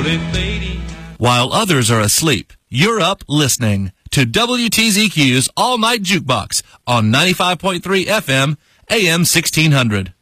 slowly fading. While others are asleep, you're up listening to WTZQ's All Night Jukebox on 95.3 FM, AM 1600.